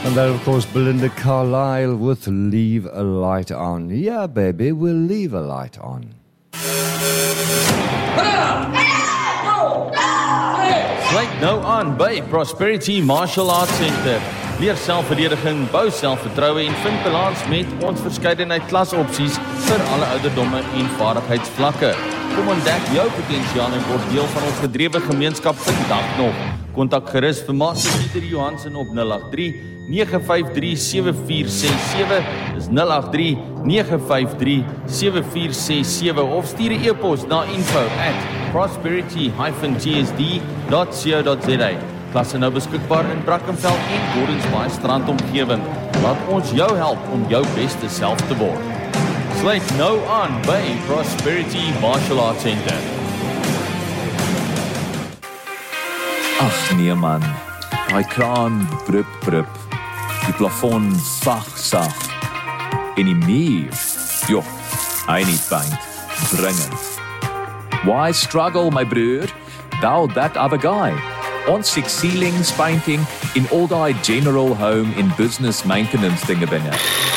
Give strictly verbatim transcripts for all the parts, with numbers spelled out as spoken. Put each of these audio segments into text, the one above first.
And then, of course, Belinda Carlisle with Leave a Light On. Yeah, baby, we'll leave a light on. Sluit nou aan by Prosperity Martial Arts Center. Leer selfverdediging, bou selfvertroue en vind balans met ons verskeidenheid klasopsies vir alle ouderdomme en vaardigheidsvlakke. Kom ontdek jou potensiaal en word deel van ons gedrewe gemeenskap vandag nog. Kontak gerus vir Master Pieter Johansen op nul agt drie, nege vyf drie, sewe vier ses sewe, dis nul agt drie, nege vyf drie, sewe vier ses sewe of stuur 'n e-pos na info at prosperity dash t s d dot co dot z a. Klasse nou beskikbaar in Brackenfell en Gordons Bay strandomgewing. Laat ons jou help om jou beste self te word. Sluit nou aan by Prosperity Martial Arts Center. Ag nee man, daai kraan brup brup, die plafon sag sag, en die muur, joh, I need paint, dringend. Why struggle my broer, thou that other guy? Ons six ceilings painting in all die general home in business maintenance dinge binne.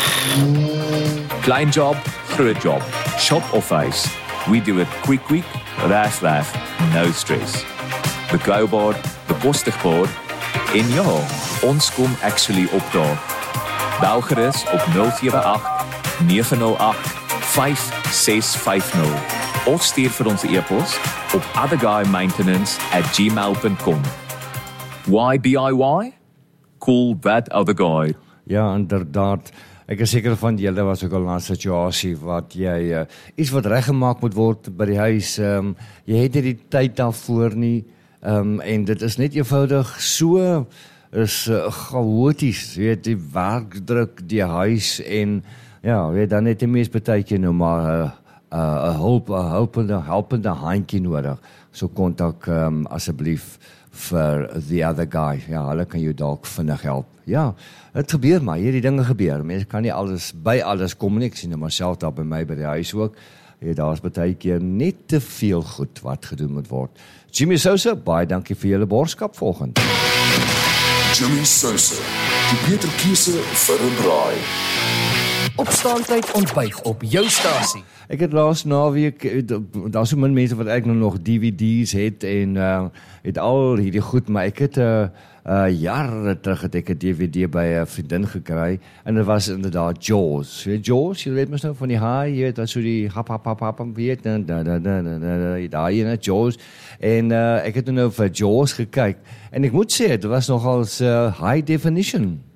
Klein job, groot job, shop of face, we do it quick quick, raas raas, no stress. Bekoubaar, bekostigbaar, en ja, ons kom actually opdaag. Bel gerus op nul sewe agt, nege nul agt, vyf ses vyf nul of stuur vir ons e-pos op otherguymaintenance at gmail dot com. Why D I Y? Call that other guy. Ja, inderdaad. Ek is seker van julle was ook al in 'n situasie wat jy uh, iets wat reggemaak moet word by die huis. Um, jy het nie die tyd daarvoor nie. Um, en dit is net eenvoudig so is uh, chaoties, weet die werkdruk, die huis en ja, weet dan net die mens partykeer nou maar 'n uh, uh, hulp, 'n helpende, helpende handjie nodig. So kontak um, asseblief vir the other guy. Ja, hulle kan jou dalk vinnig help. Ja, dit gebeur maar, hierdie dinge gebeur. Mense kan nie alles by alles kom nie. Ek sien nou maar self daar by my by die huis ook. Ja, daar's baie keer net te veel goed wat gedoen moet word. Jimmy Sousa, baie dankie vir julle borgskap volgende. Jimmy Sousa, die beter keuse vir 'n braai. Opstaantyd ontbyt op jou stasie. Ek het laas naweek, daar's so min mense wat ek nou nog D V D's het en uh, het al hierdie goed, maar ek het 'n uh, uh, jare terug het ek 'n D V D by 'n vriendin gekry en dit was inderdaad Jaws. Jy weet Jaws, jy weet mos nou van die haai, jy weet dat so die hap hap hap hap weet en da da da da da daai en Jaws en uh, ek het nou vir Jaws gekyk en ek moet sê dit was nogal uh, high definition.